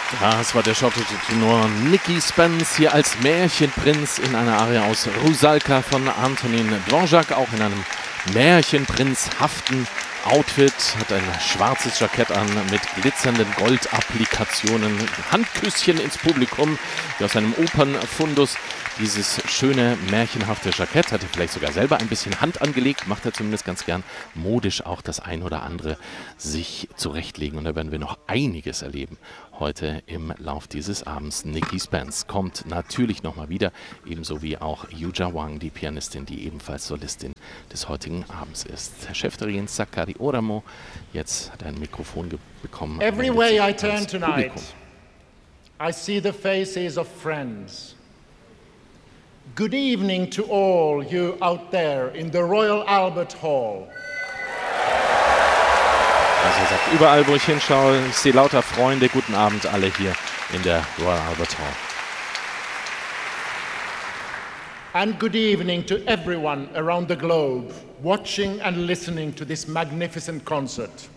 Das war der schottische Tenor Nicky Spence hier als Märchenprinz in einer Arie aus Rusalka von Antonin Dvorak, auch in einem märchenprinzhaften Outfit, hat ein schwarzes Jackett an mit glitzernden Goldapplikationen, Handküsschen ins Publikum, wie aus einem Opernfundus. Dieses schöne, märchenhafte Jackett hat er vielleicht sogar selber ein bisschen Hand angelegt, macht er zumindest ganz gern, modisch auch das ein oder andere sich zurechtlegen. Und da werden wir noch einiges erleben heute im Lauf dieses Abends. Nicky Spence kommt natürlich nochmal wieder, ebenso wie auch Yuja Wang, die Pianistin, die ebenfalls Solistin des heutigen Abends ist. Herr Chefdirigent Sakari Oramo, jetzt hat er ein Mikrofon bekommen. Every way I turn tonight, I see the faces of friends. Good evening to all you out there in the Royal Albert Hall. Also er sagt, überall wo ich hinschaue, ich sehe lauter Freunde, guten Abend alle hier in der Royal Albert Hall. And good evening to everyone around the globe watching and listening to this magnificent concert.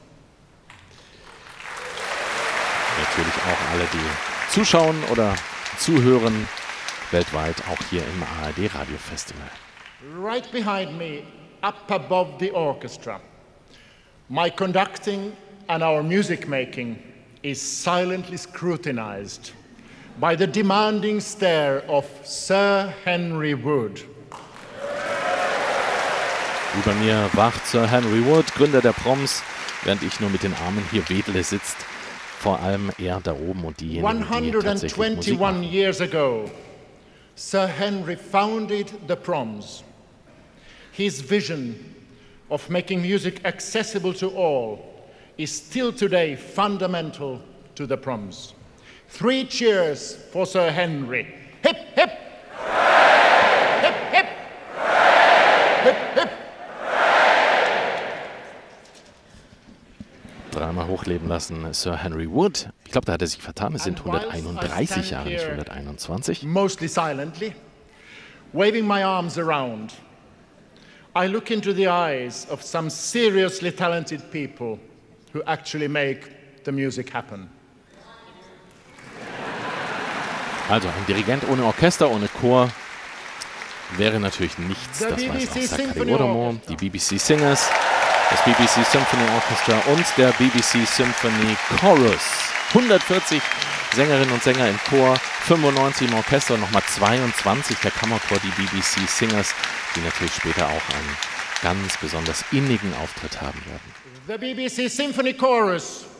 Natürlich auch alle, die zuschauen oder zuhören, weltweit, auch hier im ARD Radio Festival. Right behind me, up above the orchestra, my conducting and our music making is silently scrutinized by the demanding stare of Sir Henry Wood. Über mir wacht Sir Henry Wood, Gründer der Proms, während ich nur mit den Armen hier wedele, sitzt vor allem er da oben und diejenigen, die tatsächlich Musik machen. 121 years ago, Sir Henry founded the Proms. His vision of making music accessible to all is still today fundamental to the Proms. 3 cheers for Sir Henry. Hip, hip! Hip, hip! Hip, hip! Dreimal hochleben lassen, Sir Henry Wood. Ich glaube, da hat er sich vertan. Es sind 131 Jahre, nicht 121. Mostly silently, waving my arms around, I look into the eyes of some seriously talented people who actually make the music happen. Also ein Dirigent ohne Orchester, ohne Chor wäre natürlich nichts. Das weiß auch Sakari Oramo, die BBC Singers, das BBC Symphony Orchestra und der BBC Symphony Chorus. 140 Sängerinnen und Sänger im Chor, 95 im Orchester und nochmal 22 der Kammerchor, die BBC Singers, die natürlich später auch einen ganz besonders innigen Auftritt haben werden. The BBC Symphony Chorus